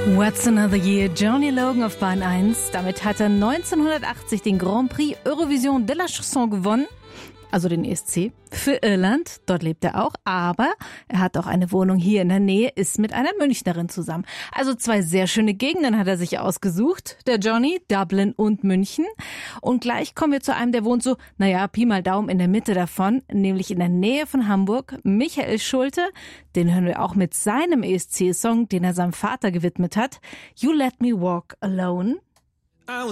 What's Another Year? Johnny Logan auf Bahn 1. Damit hat er 1980 den Grand Prix Eurovision de la Chanson gewonnen. Also den ESC, für Irland. Dort lebt er auch, aber er hat auch eine Wohnung hier in der Nähe, ist mit einer Münchnerin zusammen. Also zwei sehr schöne Gegenden hat er sich ausgesucht, der Johnny, Dublin und München. Und gleich kommen wir zu einem, der wohnt so, Pi mal Daumen in der Mitte davon, nämlich in der Nähe von Hamburg, Michael Schulte. Den hören wir auch mit seinem ESC-Song, den er seinem Vater gewidmet hat, You Let Me Walk Alone.